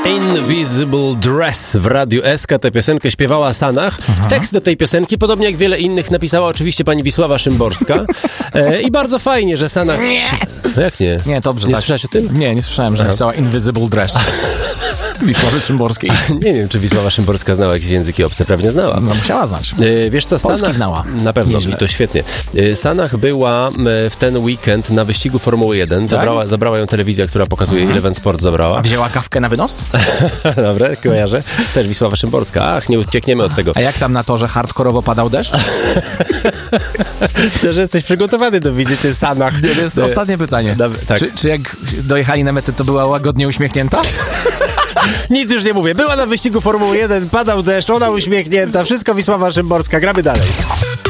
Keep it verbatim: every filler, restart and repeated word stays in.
Invisible Dress w Radiu S K. Tę piosenkę śpiewała Sanach. Aha. Tekst do tej piosenki, podobnie jak wiele innych, napisała oczywiście pani Wisława Szymborska. E, I bardzo fajnie, że Sanach... Nie. No jak nie? Nie, dobrze. Nie tak. słyszałeś o tym? Nie, nie słyszałem, że Aha. napisała Invisible Dress. Wisławy Szymborskiej. Nie wiem, czy Wisława Szymborska znała jakieś języki obce. Pewnie znała. No musiała znać. E, wiesz co, Polski Sanach... znała. Na pewno, Nieźle. i to świetnie. E, Sanach była w ten weekend na wyścigu Formuły jeden. Tak? Zabrała, zabrała ją telewizja, która pokazuje, Aha. ile Eleven Sport zabrała. A wzięła kawkę na wynos? Dobra, kojarzę. Też Wisława Szymborska. Ach, nie uciekniemy od tego. A jak tam na to, że hardkorowo padał deszcz? Myślę, że jesteś przygotowany do wizyty w Sanach. Nie, jest E, ostatnie pytanie. Dobra, tak. Czy, czy jak dojechali na metę, to była łagodnie uśmiechnięta? Nic już nie mówię. Była na wyścigu Formuły jeden, padał deszcz, ona uśmiechnięta, wszystko Wisława Szymborska. Gramy dalej.